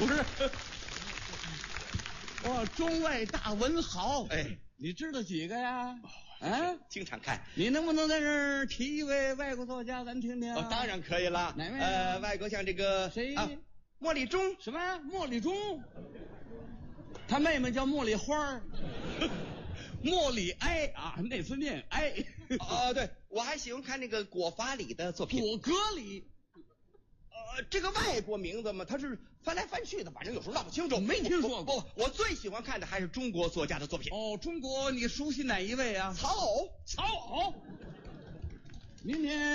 不是，哇，中外大文豪，哎，你知道几个呀？啊， 经常看。 你能不能在这儿提一位外国作家，咱听听？ 当然可以了。 哪位？ 外国像这个谁？ 莫里中。 什么？莫里中？他妹妹叫茉莉花。莫里埃啊，那字念埃。 对，我还喜欢看那个果法里的作品。 果戈里。 这个外国名字嘛，他是翻来翻去的，反正有时候闹不清楚。 没听说过。 我最喜欢看的还是中国作家的作品。 中国你熟悉哪一位啊？ 曹藕。 曹藕。明天